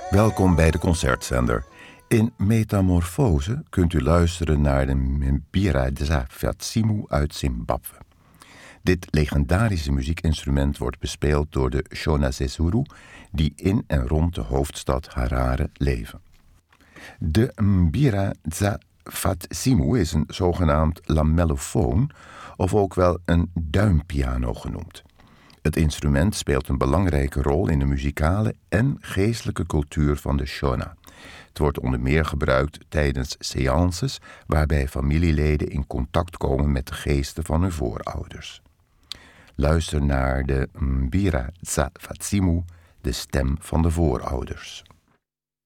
Welkom bij de Concertzender. In Metamorfose kunt u luisteren naar de Mbira Dza Fatsimu uit Zimbabwe. Dit legendarische muziekinstrument wordt bespeeld door de Shona Zezuru, die in en rond de hoofdstad Harare leven. De Mbira Dza Fatsimu is een zogenaamd lamellofoon, of ook wel een duimpiano genoemd. Het instrument speelt een belangrijke rol in de muzikale en geestelijke cultuur van de Shona. Het wordt onder meer gebruikt tijdens séances waarbij familieleden in contact komen met de geesten van hun voorouders. Luister naar de Mbira Dza Fatsimu, de stem van de voorouders.